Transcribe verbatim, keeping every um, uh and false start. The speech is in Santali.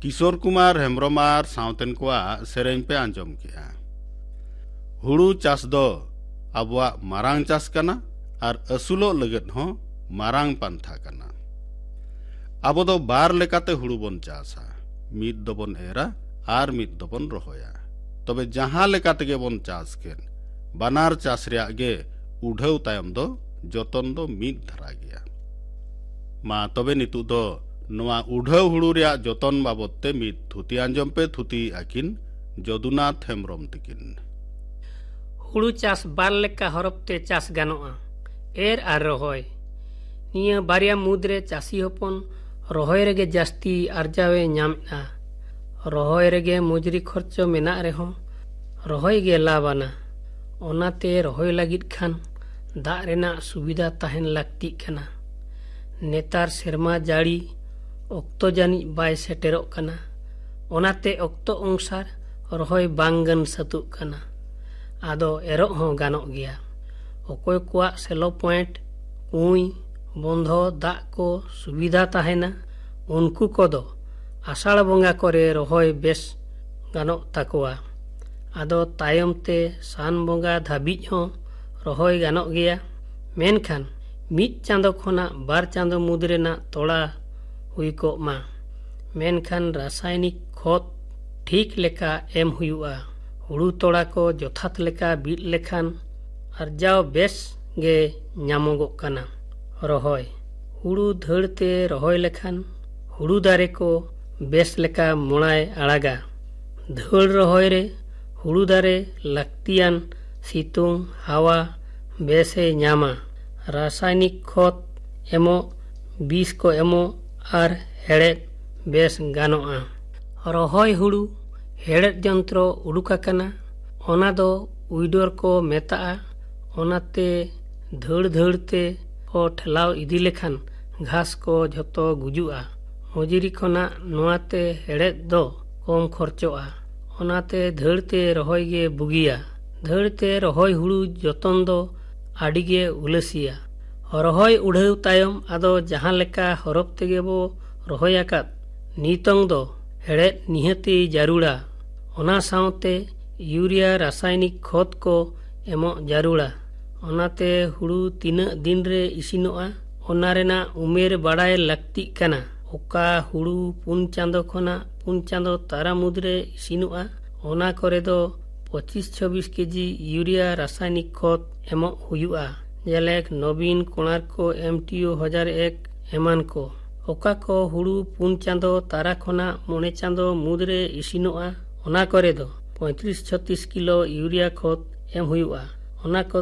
किशोर कुमार हेम्ब्रमार सावतेन कोआ सेरें पे आंजम किया। हुड़ू चास दो आबुआ मारांग चास कना और असुलो लगत हो मारांग पंथा कना। आबो दो बार लेकाते हुड़ू बन चासा, मीद दो बन एरा और मीद दो बन रोहोया। तबे जहां लेकाते के बन चास केन बानार चास रिया गे उढ़ाव तायम दो जतन दो मीद धरा गया। मा तबे नितु दो नवा उढ़ाव हुड़ू रिया जतन बाबते मीद थुती आंजम पे थुती आकिन जदुनाथ हेम्ब्रम तकिन। हुड़ू चास बार लेका हरपते चास गानोआ एर आर रहोय। निया बारिया मुद्रे चासी होपन रहोय रेगे जास्ती आरजावे ᱧᱟᱢᱮᱜᱼᱟ। रहोय रेगे मजुरी खर्चो मेना रेहो रहोय गे लाबाना। ओनाते रहोय लागिद खान दाग रेना सुविधा ताहेन लाक्ति कना। नेतार सेरमा जाड़ी ओक्तो जानी बाय सेटेरोग कना। ओनाते ओक्तो अनुसार रहोय बांगन सतुग कना। आदो एरोग हों गानोग गिया। ओकोय कुआ सेलो पॉइंट कुई बंधो दाग को सुविधा ताहेना उनको कोदो आषाढ़ बंगा करे रहोय बेस गानोग ताकोआ। आदो तायम ते सान बंगा धाबिज हों रहोय गानोग गिया। मेनखान मीद चांदो खोना बार चांदो मुद्रेना तोड़ा हुई को मा। मेनखान रासायनिक खत ठीक लेका एम हुआ। हुड़ू तोड़ा को जथात लेका बीट लेखान आरजाव बेस गे ᱧᱟᱢᱚᱜᱚᱜ कना। रहोय हुड़ू धड़ते रहोय लेखान हुड़ू दारे को बेस लेका मोड़ाय आड़ागा। धड़ रहोय रे हुड़ू दारे लाक्तियान सितुंग हावा बेसे ᱧᱟᱢᱟ। रासायनिक खत एमो बीस को एमो आर हेड़ेद बेस गानोआ। रहोय हुड़ू हेड़ेद जंत्रो उडुका कना ओना दो उइडोर को मेताआ। ओनाते धड़ धड़ते को ठेलाव इदी लेखान घास को झतो गुजुआ। मजुरी खोना नोआते हेड़ेद दो कम खर्चोआ। ओनाते धड़ते रहोय गे बुगिया। धड़ते रहोय हुड़ू जतन दो आडिगे उलसिया। रहोय उड़ाव तायम आदो जहां लेका हरप तेगे बो रहोय आकाद नीतंग दो हेड़ेद निहती जारुड़ा। ओना सावते यूरिया रासायनिक खत को एमो जारुड़ा। ओनाते हुड़ू तीना दिन रे इसिनोआ ओना रेना उमेर बाड़ाय लाक्ति कना। ओका हुड़ू पुन चांदो खोना पुन चांदो तारा मुद्रे इसिनोआ ओना करे दो पच्चीस छब्बीस केजी यूरिया रासायनिक खत एमो हुयुआ। जेलेक नवीन कोणार्को एमटीओ हजार एक एमान को। ओका को हुड़ू पुन चांदो तारा खोना मोने चांदो मुद्रे इसिनोआ ओना करे दो पैंतीस छत्तीस किलो यूरिया खत एम हुयुआ। ओना को